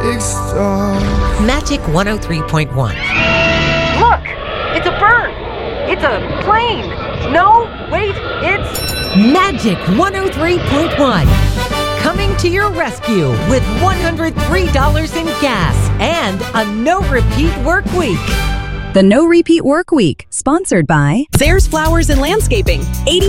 big star. Magic 103.1. Look! It's a bird! It's a plane! No, wait, it's... Magic 103.1. Coming to your rescue with $103 in gas and a no-repeat work week. The No Repeat Work Week, sponsored by Zares Flowers and Landscaping,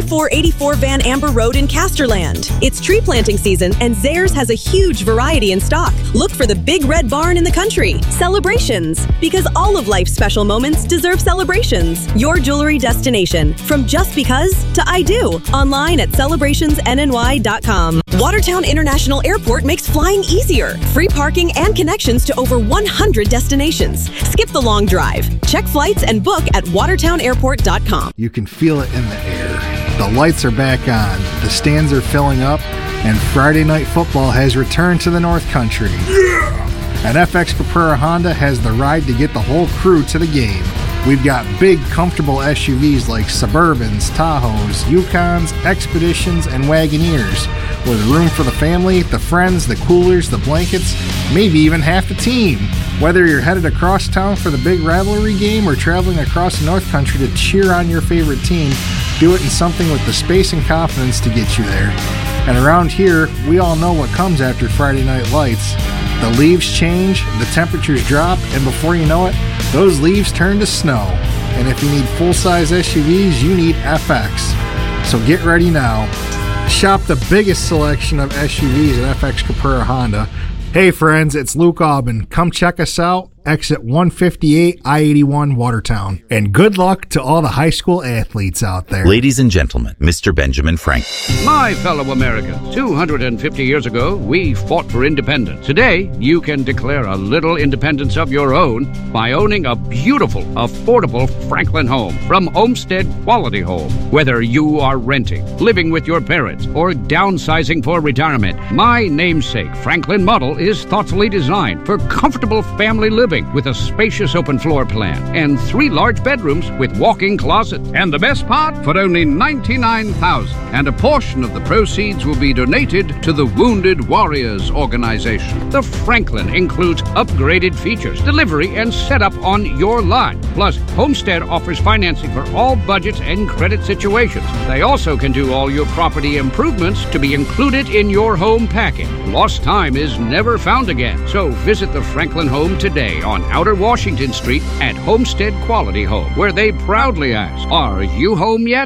8484 Van Amber Road in Casterland. It's tree planting season, and Zares has a huge variety in stock. Look for the big red barn in the country. Celebrations, because all of life's special moments deserve celebrations. Your jewelry destination, from just because to I do. Online at celebrationsnny.com. Watertown International Airport makes flying easier. Free parking and connections to over 100 destinations. Skip the long drive. Check flights and book at watertownairport.com. You can feel it in the air. The lights are back on, the stands are filling up, and Friday Night Football has returned to the North Country. Yeah! And FX Caprara Honda has the ride to get the whole crew to the game. We've got big, comfortable SUVs like Suburbans, Tahoes, Yukons, Expeditions, and Wagoneers, with room for the family, the friends, the coolers, the blankets, maybe even half the team. Whether you're headed across town for the big rivalry game or traveling across the North Country to cheer on your favorite team, do it in something with the space and confidence to get you there. And around here, we all know what comes after Friday Night Lights. The leaves change, the temperatures drop, and before you know it, those leaves turn to snow. And if you need full-size SUVs, you need FX. So get ready now. Shop the biggest selection of SUVs at FX Caprara Honda. Hey friends, it's Luke Aubin. Come check us out. Exit 158, I-81, Watertown. And good luck to all the high school athletes out there. Ladies and gentlemen, Mr. Benjamin Franklin. My fellow Americans, 250 years ago, we fought for independence. Today, you can declare a little independence of your own by owning a beautiful, affordable Franklin home from Homestead Quality Home. Whether you are renting, living with your parents, or downsizing for retirement, my namesake Franklin model is thoughtfully designed for comfortable family living with a spacious open floor plan and 3 large bedrooms with walk-in closets. And the best part, for only $99,000. And a portion of the proceeds will be donated to the Wounded Warriors organization. The Franklin includes upgraded features, delivery, and setup on your lot. Plus, Homestead offers financing for all budgets and credit situations. They also can do all your property improvements to be included in your home package. Lost time is never found again. So visit the Franklin home today on Outer Washington Street at Homestead Quality Home, where they proudly ask, are you home yet?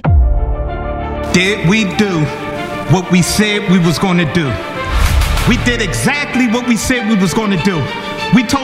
Did we do what we said we was going to do? We did exactly what we said we was going to do. We told